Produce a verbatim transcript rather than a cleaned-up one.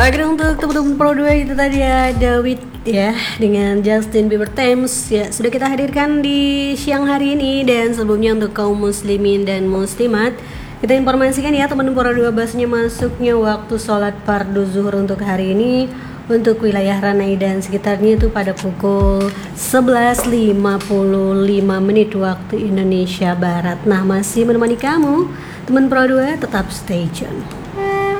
Oke, untuk teman-teman Pro dua itu tadi ya David ya dengan Justin Bieber Thames ya sudah kita hadirkan di siang hari ini. Dan sebelumnya untuk kaum muslimin dan muslimat kita informasikan ya teman-teman Pro dua bahasanya masuknya waktu sholat fardu zuhur untuk hari ini untuk wilayah Ranai dan sekitarnya itu pada pukul sebelas lima puluh lima menit waktu Indonesia Barat. Nah, masih menemani kamu teman Pro dua, tetap stay tune.